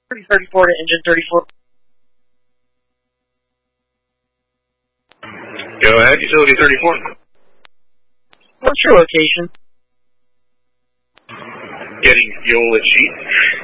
34 to engine 34. Go ahead, utility 34. What's your location? Getting fuel at sheet.